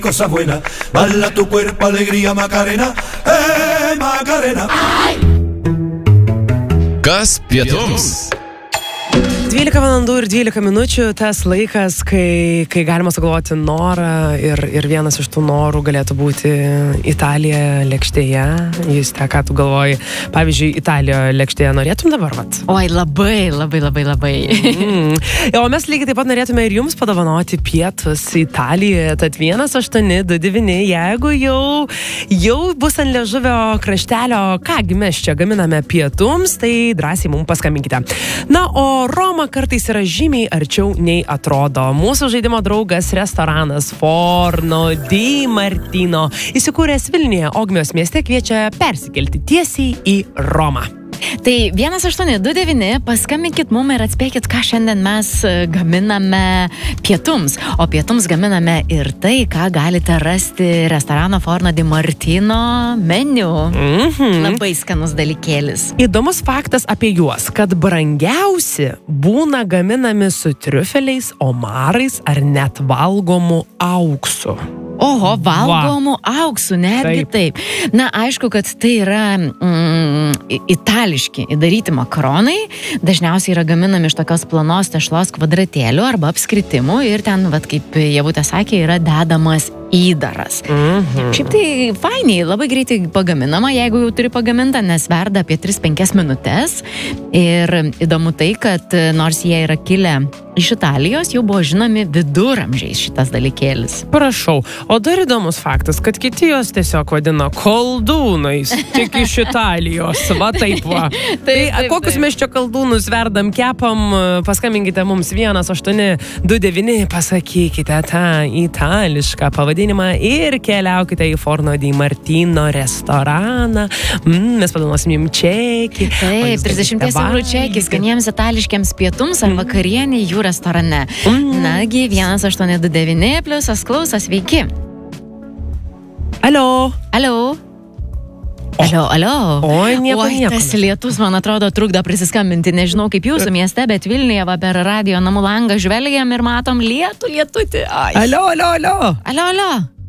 Cosa buena, bala tu cuerpo, alegría, Macarena, Macarena. Kas pietums? 12 valandų ir 12 minučių, tas laikas, kai galima sugalvoti norą ir vienas iš tų norų galėtų būti Italija lėkštėje. Jūs ką tu galvoji? Pavyzdžiui, Italijoje lėkštėje norėtum dabar, vat? Oi, labai. O mes lygiai taip pat norėtume ir jums padovanoti pietus Italijoje. Tad 1829, jeigu jau bus ant liežuvio kraštelio, kągi mes čia gaminame pietums, tai drąsiai mums paskambinkite. Na, o Roma kartais yra žymiai arčiau nei atrodo. Mūsų žaidimo draugas restoranas Forno di Martino, įsikūręs Vilniuje, Ogmios mieste, kviečia persikelti tiesiai į Romą. Tai 1829, paskambinkit mum ir atspėkit, ką šiandien mes gaminame pietums. O pietums gaminame ir tai, ką galite rasti restorano Forno di Martino meniu. Labai skanus dalykėlis. Įdomus faktas apie juos, kad brangiausi būna gaminami su triufeliais, omarais ar net valgomu auksu. Oho, valgomų auksų, netgi taip. Na, aišku, kad tai yra itališki įdaryti makaronai. Dažniausiai yra gaminami iš tokios planos tešlos kvadratėlių arba apskritimų ir ten, kaip Ievutė sakė, yra dedamas įdaras. Šiaip tai fainiai, labai greitai pagaminama, jeigu jau turi pagamintą, nes verda apie 3-5 minutės. Ir įdomu tai, kad nors jie yra kilę iš Italijos, jau buvo žinomi viduramžiais šitas dalykėlis. Prašau, o dar įdomus faktas, kad kiti jos tiesiog vadina koldūnais, tik iš Italijos, va taip va. Tai kokius mes čia koldūnus verdam, kepam, paskambinkite mums 1829, pasakykite tą itališką pavadinimą ir keliaukite į Forno di Martino restoraną. Mes padanosim jums čekį. Taip, 30 eurų čekį skaniems itališkiams pietums ar vakarienį jų restorane. Nagi, 1829 pliusas klausas, sveiki. Alio. Oi, nieko. Tas lietus, man atrodo, trukdo prisiskambinti. Nežinau, kaip jūsų mieste, bet Vilniuje va per radio namų langą žvelgiam ir matom lietutį. Alio.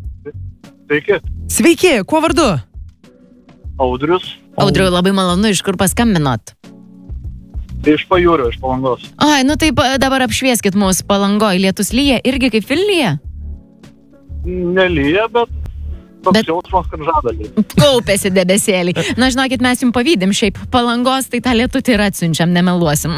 Sveiki, kuo vardu? Audrius. Audriu, labai malonu, iš kur paskambinot? Iš Pajūrio, iš Palangos. Ai, nu taip dabar apšvieskit mus Palangoj. Lietus lyja irgi kaip Vilniuje? Nelyja, bet toks jausmas, kad žada lyja. Kaupėsi debesėlį. Na, žinokit, mes jums pavydim šiaip Palangos, tai tą lietutį ir atsiunčiam, nemeluosim.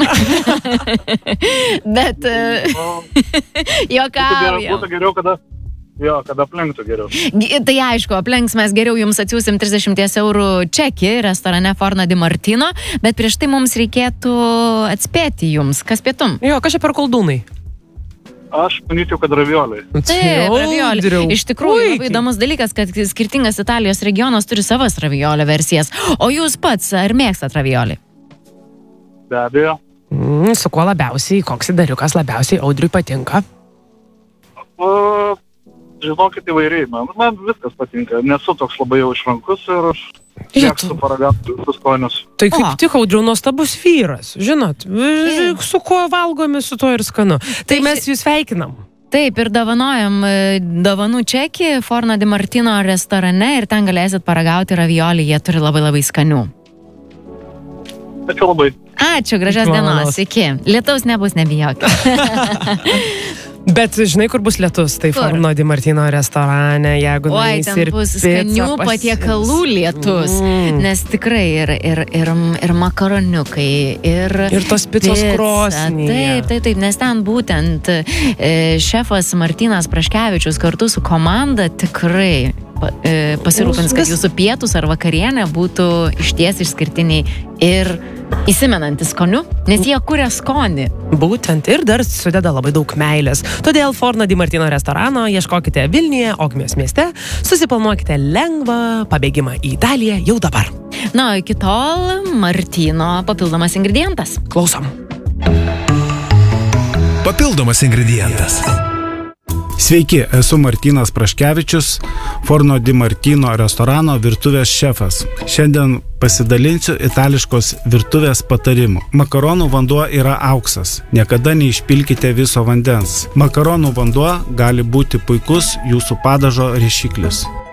Bet juokaujam. Būtų geriau, kad aplenktų geriau. Tai aišku, aplenks mes geriau jums atsiūsim 30 eurų čekį restorane Forno di Martino, bet prieš tai mums reikėtų atspėti jums, kas pietum. Jo, kas čia per koldūnai? Aš manyčiau, kad ravioliai. Taip, ravioliai. Iš tikrųjų, labai įdomus dalykas, kad skirtingas Italijos regionas turi savas raviolio versijas. O jūs pats, ar mėgstat raviolį? Be abejo. Su kuo labiausiai, koks dariukas labiausiai Audriui patinka? Žinokit, įvairiai. Man viskas patinka. Nesu toks labai jau išrankus ir aš mėgstu paragauti visus skonius. Tai kaip tik Audriu nuostabus vyras, žinot. Su kuo valgomi, su tuo ir skanu. Tai mes jūs sveikinam. Taip, ir dovanojam dovanų čekį Forno di Martino restorane ir ten galėsit paragauti raviolį, jie turi labai skanių. Ačiū labai. Ačiū, gražios dienos, iki. Lietaus nebus, nebijokit. Bet žinai, kur bus lietus? Tai Forno di Martino restorane, jeigu nueis ir bus skanių patiekalų lietus, nes tikrai ir makaroniukai, ir tos picos krosnyje. Taip, nes ten būtent šefas Martynas Praškevičius kartu su komanda tikrai pasirūpins, kad jūsų pietus ar vakarienė būtų išties išskirtiniai ir įsimenantis skoniu, nes jie kuria skonį. Būtent, ir dar sudeda labai daug meilės. Todėl Forno di Martino restorano ieškokite Vilniuje, Ogmios mieste, susiplanuokite lengvą pabėgimą į Italiją jau dabar. Na, iki tol Martino papildomas ingredientas. Klausom. Papildomas ingredientas. Sveiki, esu Martynas Praškevičius, Forno di Martino restorano virtuvės šefas. Šiandien pasidalinsiu itališkos virtuvės patarimu. Makaronų vanduo yra auksas. Niekada neišpilkite viso vandens. Makaronų vanduo gali būti puikus jūsų padažo rišiklis.